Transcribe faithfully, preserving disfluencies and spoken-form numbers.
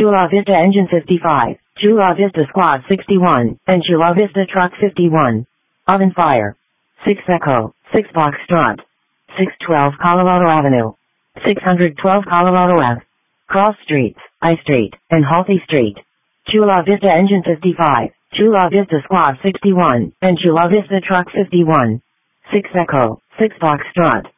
Chula Vista Engine fifty-five, Chula Vista Squad sixty-one, and Chula Vista Truck fifty-one. Oven Fire. six Echo, six Foxtrot. six twelve Colorado Avenue. six twelve Colorado Ave. Cross Streets, I Street, and Halsey Street. Chula Vista Engine fifty-five, Chula Vista Squad sixty-one, and Chula Vista Truck fifty-one. six Echo, six Foxtrot.